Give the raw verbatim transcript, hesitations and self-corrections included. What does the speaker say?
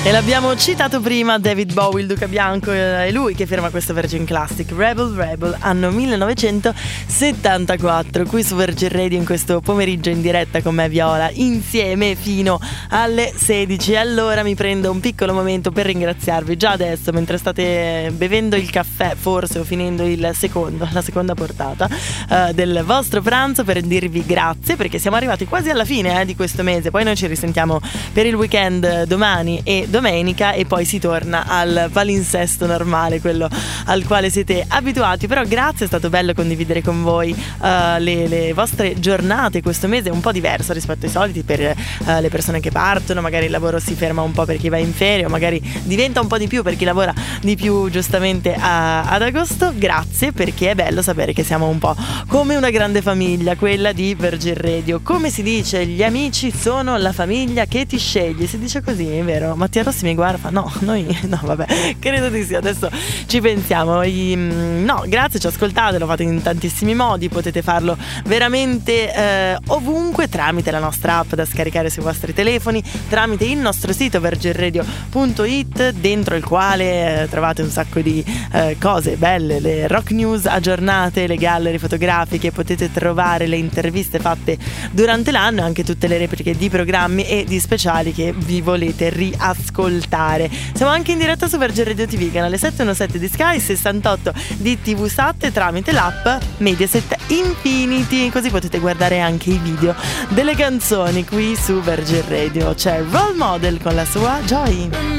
E l'abbiamo citato prima, David Bowie, il Duca Bianco, è lui che firma questo Virgin Classic, Rebel Rebel, anno millenovecentosettantaquattro, qui su Virgin Radio in questo pomeriggio in diretta con me Viola, insieme fino alle sedici. Allora mi prendo un piccolo momento per ringraziarvi già adesso, mentre state bevendo il caffè forse o finendo il secondo, la seconda portata uh, del vostro pranzo, per dirvi grazie, perché siamo arrivati quasi alla fine eh, di questo mese. Poi noi ci risentiamo per il weekend domani e domenica e poi si torna al palinsesto normale, quello al quale siete abituati. Però grazie, è stato bello condividere con voi uh, le, le vostre giornate. Questo mese è un po' diverso rispetto ai soliti per uh, le persone che partono, magari il lavoro si ferma un po' per chi va in ferie, o magari diventa un po' di più per chi lavora di più giustamente a, ad agosto. Grazie, perché è bello sapere che siamo un po' come una grande famiglia, quella di Virgin Radio. Come si dice, gli amici sono la famiglia che ti scegli, si dice così, è vero? Mattia Rossi mi guarda, fa no, noi no, vabbè, credo di sì, adesso ci pensiamo. I, no, grazie, ci ascoltate, lo fate in tantissimi modi, potete farlo veramente eh, ovunque, tramite la nostra app da scaricare sui vostri telefoni, tramite il nostro sito virgin radio punto it, dentro il quale eh, trovate un sacco di eh, cose belle, le rock news aggiornate, le gallery fotografiche, potete trovare le interviste fatte durante l'anno e anche tutte le repliche di programmi e di speciali che vi volete riascoltare. Siamo anche in diretta su Virgin Radio T V, canale settecentoundicesette di Sky, sessantotto di T V Sat, tramite l'app Mediaset Infinity, così potete guardare anche i video delle canzoni qui su Virgin Radio. C'è Role Model con la sua Joy.